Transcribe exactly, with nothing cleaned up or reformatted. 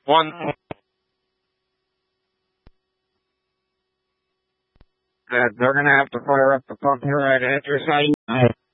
One. That they're gonna have to fire up the pump here right at your side.